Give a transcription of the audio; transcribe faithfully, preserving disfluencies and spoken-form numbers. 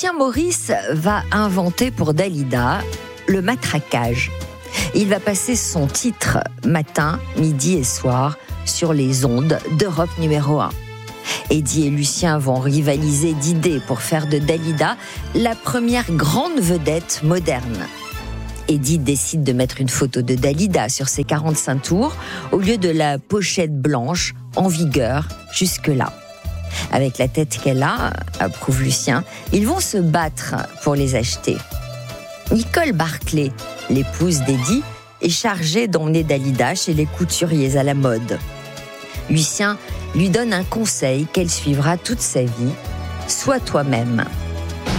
Lucien Maurice va inventer pour Dalida le matraquage. Il va passer son titre matin, midi et soir sur les ondes d'Europe numéro un. Eddie et Lucien vont rivaliser d'idées pour faire de Dalida la première grande vedette moderne. Eddie décide de mettre une photo de Dalida sur ses quarante-cinq tours au lieu de la pochette blanche en vigueur jusque-là. Avec la tête qu'elle a, approuve Lucien, ils vont se battre pour les acheter. Nicole Barclay, l'épouse d'Eddie, est chargée d'emmener Dalida chez les couturiers à la mode. Lucien lui donne un conseil qu'elle suivra toute sa vie : sois toi-même.